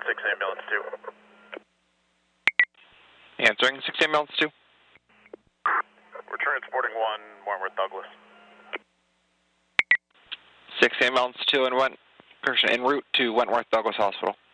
6 ambulance 2. Answering 6 ambulance 2. We're transporting 1 Wentworth Douglas. 6 ambulance 2 and 1 person en route to Wentworth Douglas Hospital.